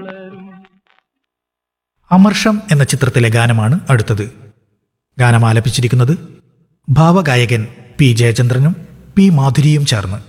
അമർഷം എന്ന ചിത്രത്തിലെ ഗാനമാണ് അടുത്തത്. ഗാനം ആലപിച്ചിരിക്കുന്നത് ഭാവഗായകൻ പി ജയചന്ദ്രനും പി മാധുരിയും ചേർന്ന്.